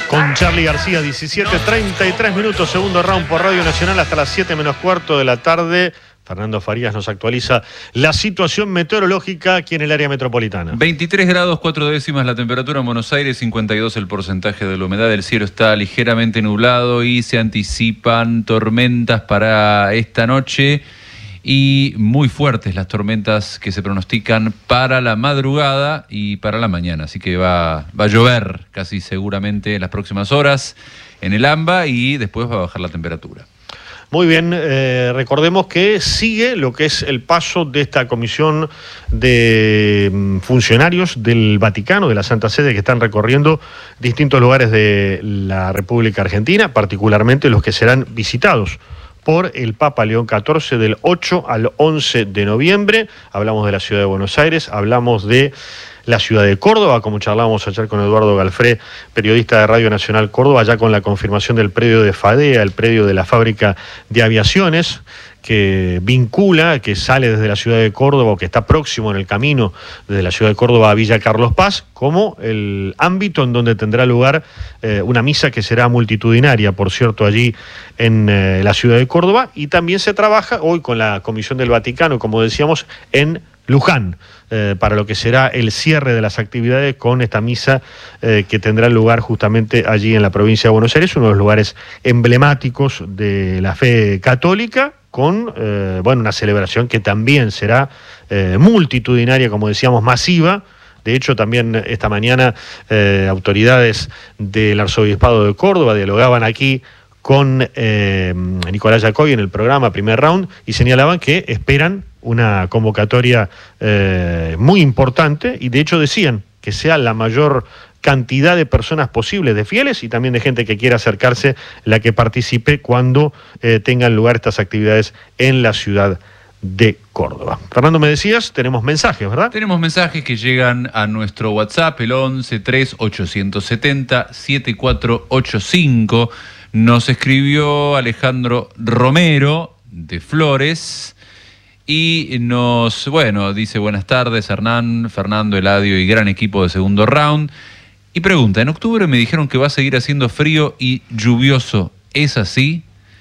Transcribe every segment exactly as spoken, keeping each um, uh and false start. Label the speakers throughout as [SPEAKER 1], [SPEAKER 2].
[SPEAKER 1] Con Charly García, diecisiete treinta y tres minutos, segundo round por Radio Nacional hasta las siete menos cuarto de la tarde. Fernando Farías nos actualiza la situación meteorológica aquí en el área metropolitana.
[SPEAKER 2] veintitrés grados, cuatro décimas la temperatura en Buenos Aires, cincuenta y dos el porcentaje de la humedad. El cielo está ligeramente nublado y se anticipan tormentas para esta noche y muy fuertes las tormentas que se pronostican para la madrugada y para la mañana. Así que va, va a llover casi seguramente en las próximas horas en el AMBA y después va a bajar la temperatura.
[SPEAKER 1] Muy bien, eh, recordemos que sigue lo que es el paso de esta comisión de mm, funcionarios del Vaticano, de la Santa Sede, que están recorriendo distintos lugares de la República Argentina, particularmente los que serán visitados por el Papa León catorce del ocho al once de noviembre. Hablamos de la ciudad de Buenos Aires, hablamos de la ciudad de Córdoba, como charlábamos ayer con Eduardo Galfré, periodista de Radio Nacional Córdoba, ya con la confirmación del predio de FADEA, el predio de la fábrica de aviaciones, que vincula, que sale desde la ciudad de Córdoba, o que está próximo en el camino desde la ciudad de Córdoba a Villa Carlos Paz, como el ámbito en donde tendrá lugar eh, una misa que será multitudinaria, por cierto, allí en eh, la ciudad de Córdoba. Y también se trabaja hoy con la Comisión del Vaticano, como decíamos, en Luján, eh, para lo que será el cierre de las actividades con esta misa eh, que tendrá lugar justamente allí en la provincia de Buenos Aires, uno de los lugares emblemáticos de la fe católica, con eh, bueno, una celebración que también será eh, multitudinaria, como decíamos, masiva. De hecho, también esta mañana eh, autoridades del Arzobispado de Córdoba dialogaban aquí con eh, Nicolás Jacobi en el programa Primer Round y señalaban que esperan una convocatoria eh, muy importante, y de hecho decían que sea la mayor cantidad de personas posibles, de fieles y también de gente que quiera acercarse, la que participe cuando eh, tengan lugar estas actividades en la ciudad de Córdoba. Fernando, me decías, tenemos mensajes, ¿verdad?
[SPEAKER 2] Tenemos mensajes que llegan a nuestro WhatsApp, el once tres ochocientos setenta setenta y cuatro ochenta y cinco. Nos escribió Alejandro Romero de Flores y nos, bueno, dice: buenas tardes, Hernán, Fernando, Eladio y gran equipo de Segundo Round. Y pregunta: en octubre me dijeron que va a seguir haciendo frío y lluvioso. ¿Es así?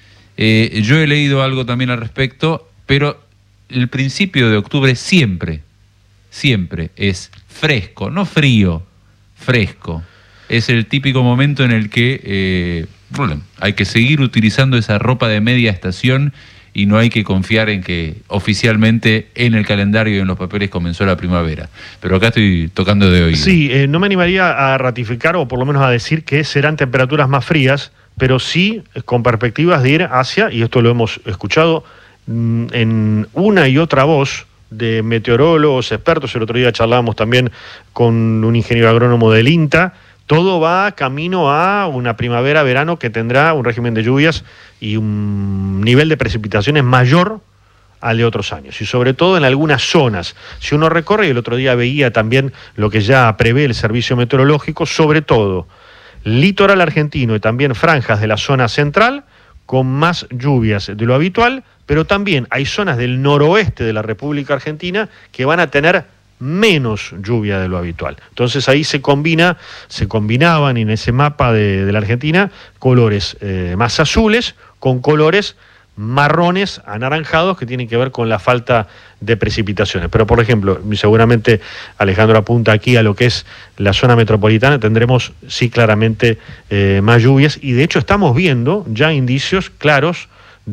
[SPEAKER 2] Eh, yo he leído algo también al respecto, pero el principio de octubre siempre, siempre es fresco, no frío, fresco. Es el típico momento en el que eh, bueno, hay que seguir utilizando esa ropa de media estación y no hay que confiar en que oficialmente en el calendario y en los papeles comenzó la primavera. Pero acá estoy tocando de oído.
[SPEAKER 1] Sí, eh, no me animaría a ratificar o por lo menos a decir que serán temperaturas más frías, pero sí con perspectivas de ir hacia, y esto lo hemos escuchado mm, en una y otra voz de meteorólogos, expertos. El otro día charlábamos también con un ingeniero agrónomo del INTA. Todo va camino a una primavera-verano que tendrá un régimen de lluvias y un nivel de precipitaciones mayor al de otros años, y sobre todo en algunas zonas. Si uno recorre, y el otro día veía también lo que ya prevé el servicio meteorológico, sobre todo litoral argentino y también franjas de la zona central, con más lluvias de lo habitual, pero también hay zonas del noroeste de la República Argentina que van a tener menos lluvia de lo habitual. Entonces ahí se combina, se combinaban en ese mapa de, de la Argentina colores eh, más azules con colores marrones anaranjados que tienen que ver con la falta de precipitaciones. Pero por ejemplo, seguramente Alejandro apunta aquí a lo que es la zona metropolitana, tendremos sí claramente eh, más lluvias, y de hecho estamos viendo ya indicios claros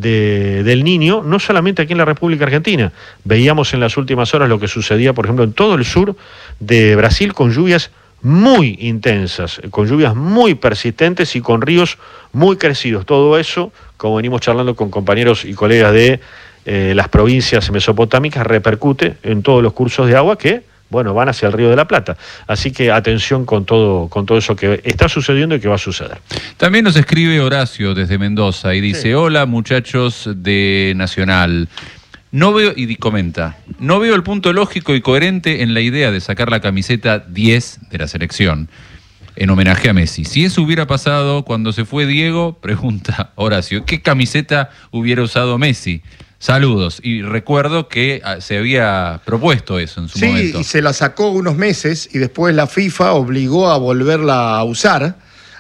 [SPEAKER 1] De, del Niño, no solamente aquí en la República Argentina. Veíamos en las últimas horas lo que sucedía, por ejemplo, en todo el sur de Brasil, con lluvias muy intensas, con lluvias muy persistentes y con ríos muy crecidos. Todo eso, como venimos charlando con compañeros y colegas de eh, las provincias mesopotámicas, repercute en todos los cursos de agua que, bueno, van hacia el Río de la Plata. Así que atención con todo, con todo eso que está sucediendo y que va a suceder.
[SPEAKER 2] También nos escribe Horacio desde Mendoza y dice: sí. Hola muchachos de Nacional. No veo, y comenta, no veo el punto lógico y coherente en la idea de sacar la camiseta diez de la selección en homenaje a Messi. Si eso hubiera pasado cuando se fue Diego, pregunta Horacio, ¿qué camiseta hubiera usado Messi? Saludos. Y recuerdo que se había propuesto eso en su
[SPEAKER 3] sí,
[SPEAKER 2] momento.
[SPEAKER 3] Sí, y se la sacó unos meses y después la FIFA obligó a volverla a usar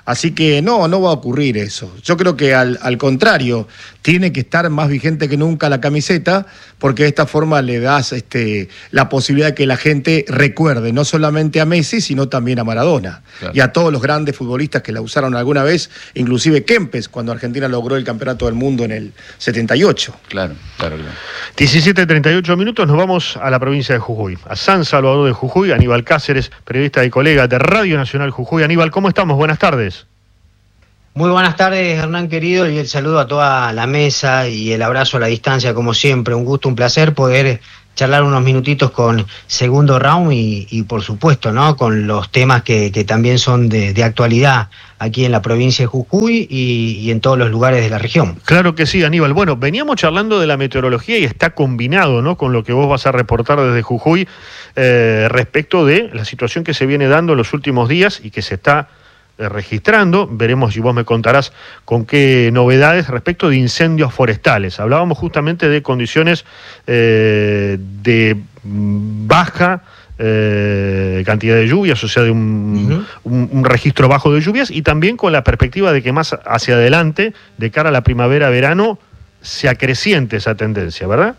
[SPEAKER 3] Así que no, no va a ocurrir eso. Yo creo que al, al contrario, tiene que estar más vigente que nunca la camiseta, porque de esta forma le das este, la posibilidad de que la gente recuerde no solamente a Messi, sino también a Maradona. Claro. Y a todos los grandes futbolistas que la usaron alguna vez, inclusive Kempes, cuando Argentina logró el campeonato del mundo en el setenta y ocho.
[SPEAKER 2] Claro, claro, claro.
[SPEAKER 1] diecisiete treinta y ocho minutos, nos vamos a la provincia de Jujuy, a San Salvador de Jujuy. Aníbal Cáceres, periodista y colega de Radio Nacional Jujuy. Aníbal, ¿cómo estamos? Buenas tardes.
[SPEAKER 4] Muy buenas tardes, Hernán querido, y el saludo a toda la mesa y el abrazo a la distancia, como siempre. Un gusto, un placer poder charlar unos minutitos con Segundo Round y, y por supuesto, ¿no?, con los temas que, que también son de, de actualidad aquí en la provincia de Jujuy y, y en todos los lugares de la región.
[SPEAKER 1] Claro que sí, Aníbal. Bueno, veníamos charlando de la meteorología y está combinado, ¿no?, con lo que vos vas a reportar desde Jujuy eh, respecto de la situación que se viene dando en los últimos días y que se está registrando. Veremos si vos me contarás con qué novedades respecto de incendios forestales. Hablábamos justamente de condiciones eh, de baja eh, cantidad de lluvias, o sea, de un, uh-huh. un, un registro bajo de lluvias, y también con la perspectiva de que más hacia adelante, de cara a la primavera-verano, se acreciente esa tendencia, ¿verdad?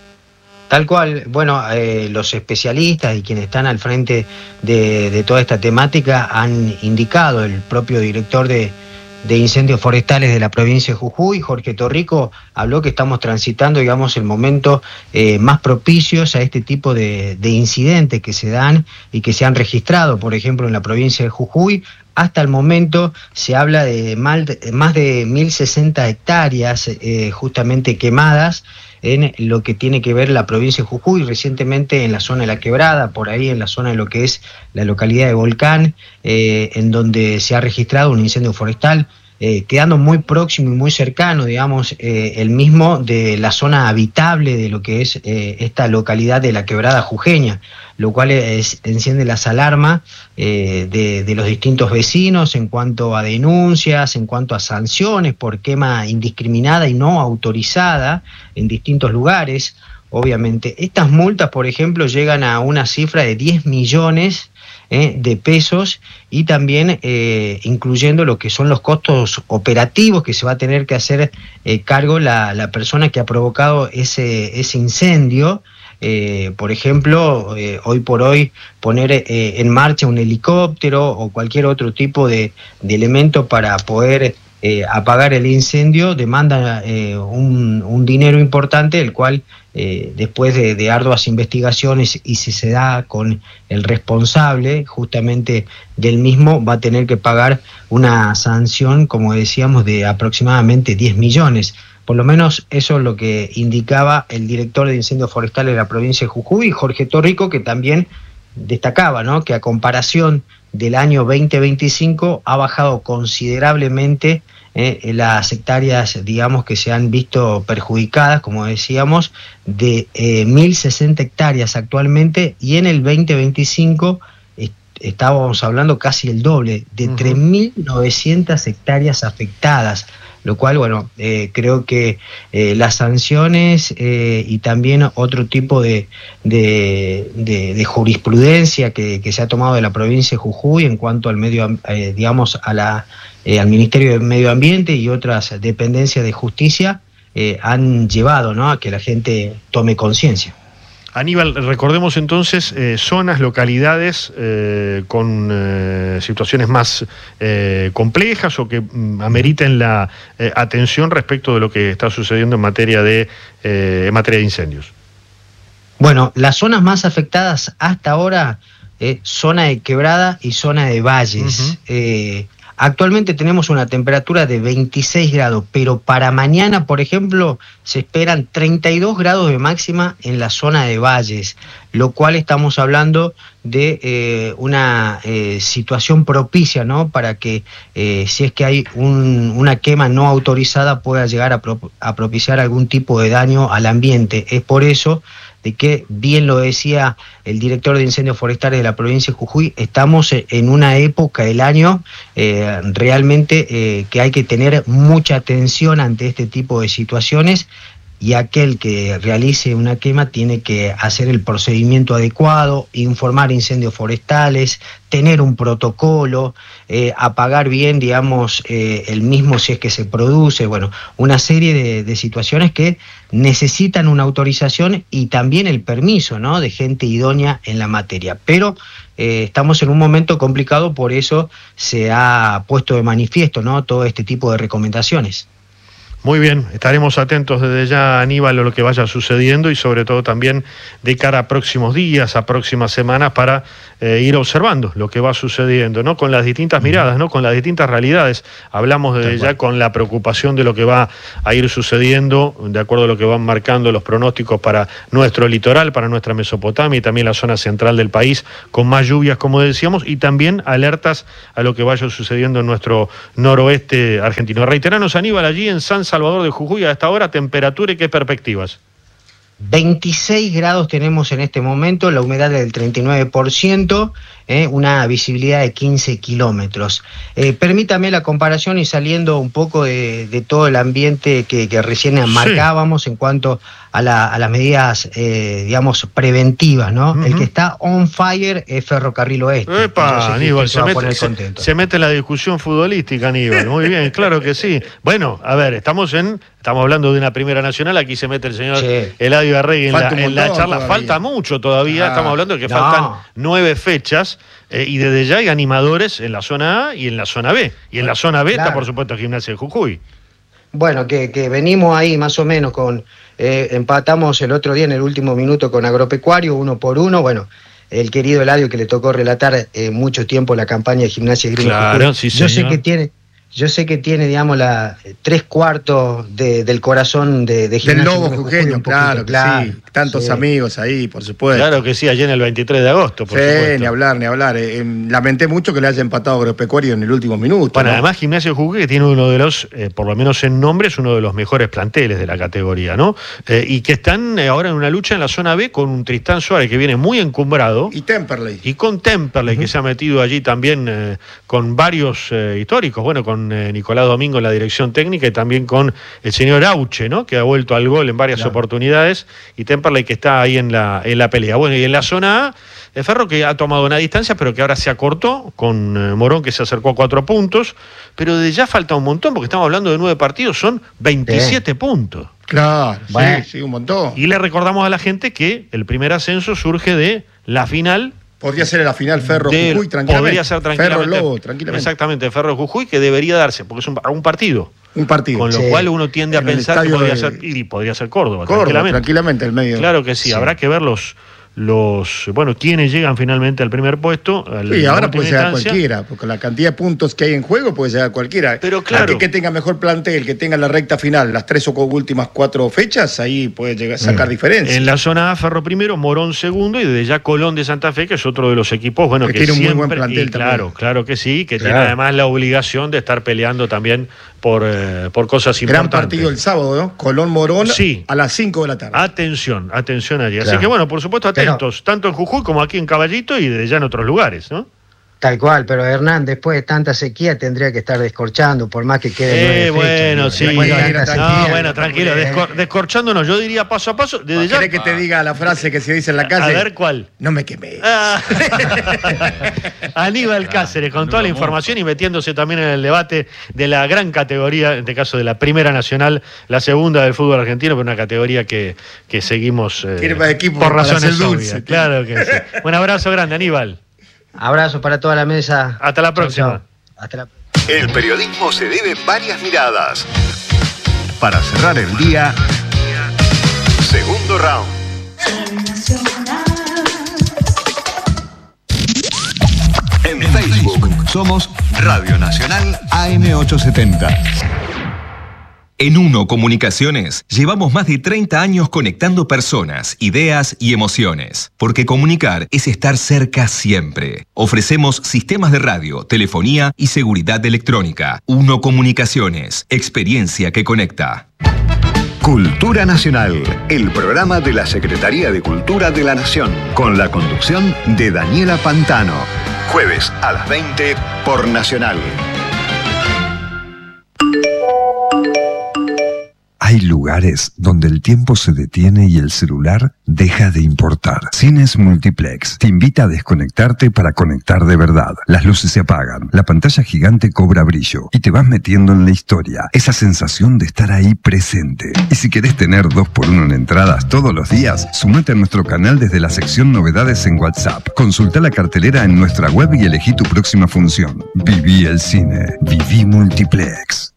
[SPEAKER 4] Tal cual. Bueno, eh, los especialistas y quienes están al frente de, de toda esta temática han indicado, el propio director de, de incendios forestales de la provincia de Jujuy, Jorge Torrico, habló que estamos transitando, digamos, el momento eh, más propicios a este tipo de, de incidentes que se dan y que se han registrado, por ejemplo, en la provincia de Jujuy. Hasta el momento se habla de más de mil sesenta hectáreas eh, justamente quemadas en lo que tiene que ver la provincia de Jujuy, recientemente en la zona de La Quebrada, por ahí en la zona de lo que es la localidad de Volcán, eh, en donde se ha registrado un incendio forestal, eh, quedando muy próximo y muy cercano, digamos, eh, el mismo de la zona habitable de lo que es eh, esta localidad de La Quebrada jujeña, lo cual es, enciende las alarmas eh, de, de los distintos vecinos en cuanto a denuncias, en cuanto a sanciones por quema indiscriminada y no autorizada en distintos lugares. Obviamente, estas multas, por ejemplo, llegan a una cifra de diez millones eh, de pesos y también eh, incluyendo lo que son los costos operativos que se va a tener que hacer eh, cargo la, la persona que ha provocado ese, ese incendio. Eh, por ejemplo, eh, hoy por hoy poner eh, en marcha un helicóptero o cualquier otro tipo de, de elemento para poder eh, apagar el incendio demanda eh, un, un dinero importante, el cual eh, después de, de arduas investigaciones, y si se da con el responsable justamente del mismo, va a tener que pagar una sanción, como decíamos, de aproximadamente diez millones. Por lo menos eso es lo que indicaba el director de incendios forestales de la provincia de Jujuy, Jorge Torrico, que también destacaba, ¿no?, que a comparación del año veinte veinticinco ha bajado considerablemente eh, las hectáreas, digamos, que se han visto perjudicadas, como decíamos, de eh, mil sesenta hectáreas actualmente, y en el veinte veinticinco est- estábamos hablando casi el doble, de uh-huh. tres mil novecientas hectáreas afectadas. Lo cual, bueno, eh, creo que eh, las sanciones eh, y también otro tipo de, de, de, de jurisprudencia que, que se ha tomado de la provincia de Jujuy en cuanto al medio, eh, digamos, a la, eh, al Ministerio de Medio Ambiente y otras dependencias de justicia eh, han llevado, ¿no?, a que la gente tome conciencia.
[SPEAKER 1] Aníbal, recordemos entonces eh, zonas, localidades eh, con eh, situaciones más eh, complejas o que mm, ameriten la eh, atención respecto de lo que está sucediendo en materia de, eh, en materia de incendios.
[SPEAKER 4] Bueno, las zonas más afectadas hasta ahora, eh, zona de Quebrada y zona de Valles. Uh-huh. eh, Actualmente tenemos una temperatura de veintiséis grados, pero para mañana, por ejemplo, se esperan treinta y dos grados de máxima en la zona de Valles, lo cual estamos hablando de eh, una eh, situación propicia, ¿no?, para que eh, si es que hay un, una quema no autorizada pueda llegar a, pro, a propiciar algún tipo de daño al ambiente. Es por eso de que, bien lo decía el director de incendios forestales de la provincia de Jujuy, estamos en una época del año eh, realmente eh, que hay que tener mucha atención ante este tipo de situaciones, y aquel que realice una quema tiene que hacer el procedimiento adecuado, informar incendios forestales, tener un protocolo, eh, apagar bien, digamos, eh, el mismo si es que se produce, bueno, una serie de, de situaciones que necesitan una autorización y también el permiso, ¿no?, de gente idónea en la materia. Pero eh, estamos en un momento complicado, por eso se ha puesto de manifiesto, ¿no?, todo este tipo de recomendaciones.
[SPEAKER 1] Muy bien, estaremos atentos desde ya, Aníbal, a lo que vaya sucediendo y sobre todo también de cara a próximos días, a próximas semanas, para eh, ir observando lo que va sucediendo, ¿no? Con las distintas miradas, ¿no? Con las distintas realidades. Hablamos desde ya con la preocupación de lo que va a ir sucediendo, de acuerdo a lo que van marcando los pronósticos para nuestro litoral, para nuestra Mesopotamia y también la zona central del país, con más lluvias, como decíamos, y también alertas a lo que vaya sucediendo en nuestro noroeste argentino. Reiteranos, Aníbal, allí en San Salvador de Jujuy, a esta hora, temperatura y qué perspectivas.
[SPEAKER 4] veintiséis grados tenemos en este momento, la humedad del treinta y nueve por ciento, eh, una visibilidad de quince kilómetros. Eh, permítame la comparación y saliendo un poco de, de todo el ambiente que, que recién sí. marcábamos en cuanto a, la, a las medidas, eh, digamos, preventivas, ¿no? Uh-huh. El que está on fire es Ferrocarril Oeste.
[SPEAKER 1] ¡Epa, Aníbal! Se, se, mete, se, se mete en la discusión futbolística, Aníbal. Muy bien, claro que sí. Bueno, a ver, estamos en... Estamos hablando de una primera nacional, aquí se mete el señor sí. Eladio Arregui en, la, en la charla. Todavía. Falta mucho todavía, ah, estamos hablando de que no. faltan nueve fechas eh, y desde ya hay animadores en la zona A y en la zona B. Y en la zona B claro. está, por supuesto, Gimnasia de Jujuy.
[SPEAKER 4] Bueno, que, que venimos ahí más o menos con... Eh, empatamos el otro día en el último minuto con Agropecuario, uno por uno, bueno... El querido Eladio que le tocó relatar eh, mucho tiempo la campaña de Gimnasia de Grima.
[SPEAKER 1] Claro, sí,
[SPEAKER 4] Yo
[SPEAKER 1] señor.
[SPEAKER 4] sé que tiene... Yo sé que tiene, digamos, la tres cuartos de, del corazón de, de
[SPEAKER 3] Gimnasia. Del lobo jujeño, claro, claro, sí. Tantos sí. amigos ahí, por supuesto.
[SPEAKER 1] Claro que sí, allí en el veintitrés de agosto, por
[SPEAKER 3] sí,
[SPEAKER 1] supuesto.
[SPEAKER 3] ni hablar, ni hablar. Eh, lamenté mucho que le haya empatado Agropecuario en el último minuto.
[SPEAKER 1] Bueno,
[SPEAKER 3] ¿no?
[SPEAKER 1] además Gimnasia de Jujuy, que tiene uno de los, eh, por lo menos en nombre, es uno de los mejores planteles de la categoría, ¿no? Eh, y que están eh, ahora en una lucha en la zona B con un Tristán Suárez que viene muy encumbrado.
[SPEAKER 3] Y Temperley.
[SPEAKER 1] Y con Temperley, uh-huh. que se ha metido allí también eh, con varios eh, históricos, bueno, con eh, Nicolás Domingo en la dirección técnica y también con el señor Auche, ¿no?, que ha vuelto al gol en varias claro. oportunidades, y Temperley que está ahí en la, en la pelea. Bueno, y en la zona A, el Ferro que ha tomado una distancia, pero que ahora se acortó, con eh, Morón que se acercó a cuatro puntos, pero de ya falta un montón, porque estamos hablando de nueve partidos, son veintisiete Bien. puntos.
[SPEAKER 3] Claro,
[SPEAKER 1] bueno.
[SPEAKER 3] sí, sí, un montón.
[SPEAKER 1] Y le recordamos a la gente que el primer ascenso surge de la final.
[SPEAKER 3] Podría ser en la final Ferro de, Jujuy, tranquilamente.
[SPEAKER 1] Podría ser tranquilamente.
[SPEAKER 3] Ferro Lobo, tranquilamente.
[SPEAKER 1] Exactamente, Ferro Jujuy, que debería darse, porque es un, un partido.
[SPEAKER 3] Un partido.
[SPEAKER 1] Con lo
[SPEAKER 3] sí.
[SPEAKER 1] cual uno tiende a
[SPEAKER 3] en
[SPEAKER 1] pensar que podría
[SPEAKER 3] de...
[SPEAKER 1] ser, y podría ser Córdoba,
[SPEAKER 3] Córdoba,
[SPEAKER 1] tranquilamente.
[SPEAKER 3] tranquilamente, el medio.
[SPEAKER 1] Claro que sí, sí. Habrá que ver los, los, bueno, quienes llegan finalmente al primer puesto.
[SPEAKER 3] Sí, ahora puede llegar cualquiera, porque la cantidad de puntos que hay en juego puede llegar cualquiera.
[SPEAKER 1] Pero claro.
[SPEAKER 3] El que tenga mejor plantel, que tenga la recta final, las tres o últimas cuatro fechas, ahí puede llegar, sacar mm. diferencias.
[SPEAKER 1] En la zona A, Ferro primero, Morón segundo, y desde ya Colón de Santa Fe, que es otro de los equipos, bueno, que,
[SPEAKER 3] que tiene
[SPEAKER 1] siempre,
[SPEAKER 3] un muy buen plantel
[SPEAKER 1] y claro,
[SPEAKER 3] también.
[SPEAKER 1] claro que sí, que
[SPEAKER 3] claro.
[SPEAKER 1] tiene además la obligación de estar peleando también por, eh, por cosas
[SPEAKER 3] Gran
[SPEAKER 1] importantes.
[SPEAKER 3] Gran partido el sábado, ¿no? Colón-Morón
[SPEAKER 1] sí.
[SPEAKER 3] a las cinco de la tarde.
[SPEAKER 1] Atención, atención allí.
[SPEAKER 4] Claro.
[SPEAKER 1] Así que bueno, por supuesto, atentos,
[SPEAKER 4] Pero,
[SPEAKER 1] tanto en Jujuy como aquí en Caballito y desde ya en otros lugares, ¿no?
[SPEAKER 4] Tal cual, pero Hernán, después de tanta sequía tendría que estar descorchando, por más que quede
[SPEAKER 1] eh, bueno,
[SPEAKER 4] fechas,
[SPEAKER 1] sí.
[SPEAKER 4] ¿no?
[SPEAKER 1] No, bueno, tranquilo, descor descorchándonos, yo diría paso a paso, desde ya.
[SPEAKER 3] ¿Querés que te diga la frase que se dice en la calle?
[SPEAKER 1] A ver, ¿cuál?
[SPEAKER 3] No me quemé.
[SPEAKER 1] Ah. Aníbal Cáceres, con toda la información y metiéndose también en el debate de la gran categoría, en este caso de la Primera Nacional, la segunda del fútbol argentino, pero una categoría que, que seguimos eh, por razones obvias. Claro que sí. Un abrazo grande, Aníbal.
[SPEAKER 4] Abrazo para toda la mesa.
[SPEAKER 1] Hasta la próxima.
[SPEAKER 4] Chau, chau. Hasta la...
[SPEAKER 5] El periodismo se debe varias miradas. Para cerrar el día, segundo round. En Facebook somos Radio Nacional A M ochocientos setenta.
[SPEAKER 6] En Uno Comunicaciones llevamos más de treinta años conectando personas, ideas y emociones. Porque comunicar es estar cerca siempre. Ofrecemos sistemas de radio, telefonía y seguridad electrónica. Uno Comunicaciones, experiencia que conecta.
[SPEAKER 5] Cultura Nacional, el programa de la Secretaría de Cultura de la Nación, con la conducción de Daniela Pantano. Jueves a las veinte por Nacional.
[SPEAKER 7] Hay lugares donde el tiempo se detiene y el celular deja de importar. Cines Multiplex te invita a desconectarte para conectar de verdad. Las luces se apagan, la pantalla gigante cobra brillo y te vas metiendo en la historia. Esa sensación de estar ahí presente. Y si querés tener dos por uno en entradas todos los días, sumate a nuestro canal desde la sección Novedades en WhatsApp. Consulta la cartelera en nuestra web y elegí tu próxima función. Viví el cine. Viví Multiplex.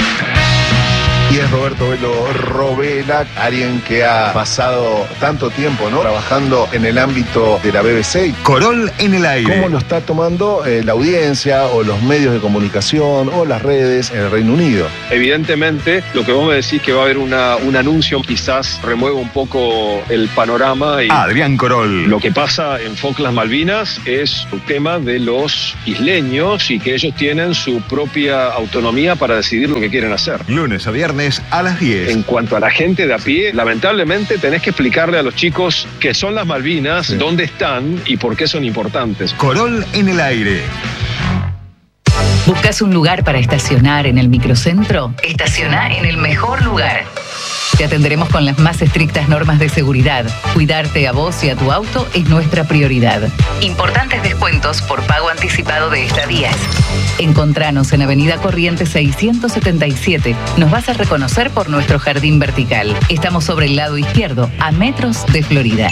[SPEAKER 8] Y es Roberto Velo Robela, alguien que ha pasado tanto tiempo, ¿no?, trabajando en el ámbito de la B B C.
[SPEAKER 5] Corol en el aire.
[SPEAKER 8] ¿Cómo lo está tomando eh, la audiencia o los medios de comunicación o las redes en el Reino Unido?
[SPEAKER 9] Evidentemente, lo que vos me decís que va a haber una, un anuncio quizás remueva un poco el panorama. Y
[SPEAKER 5] Adrián Corol.
[SPEAKER 9] Lo que pasa en Falklands Malvinas es un tema de los isleños y que ellos tienen su propia autonomía para decidir lo que quieren hacer.
[SPEAKER 5] Lunes a viernes a las diez.
[SPEAKER 9] En cuanto a la gente de a pie, lamentablemente tenés que explicarle a los chicos qué son las Malvinas, sí, dónde están y por qué son importantes.
[SPEAKER 5] Corol en el aire.
[SPEAKER 10] ¿Buscas un lugar para estacionar en el microcentro? Estaciona en el mejor lugar. Te atenderemos con las más estrictas normas de seguridad. Cuidarte a vos y a tu auto es nuestra prioridad. Importantes descuentos por pago anticipado de estadías. Encontranos en Avenida Corrientes seiscientos setenta y siete. Nos vas a reconocer por nuestro jardín vertical. Estamos sobre el lado izquierdo, a metros de Florida.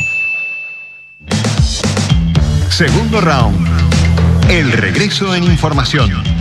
[SPEAKER 5] Segundo round. El regreso en información.